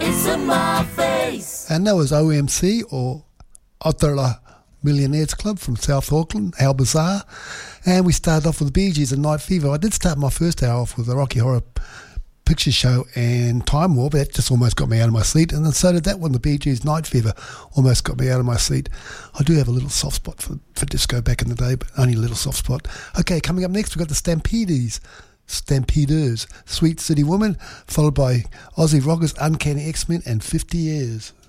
It's in my face. And that was OMC, or Ottara Millionaires Club from South Auckland, How Bizarre. And we started off with the Bee Gees and Night Fever. I did start my first hour off with the Rocky Horror Picture Show and Time Warp. That just almost got me out of my seat. And then so did that one, the Bee Gees Night Fever, almost got me out of my seat. I do have a little soft spot for disco back in the day, but only a little soft spot. Okay, coming up next, we've got the Stampeders, Sweet City Woman, followed by Aussie Rockers, Uncanny X-Men, and 50 Years.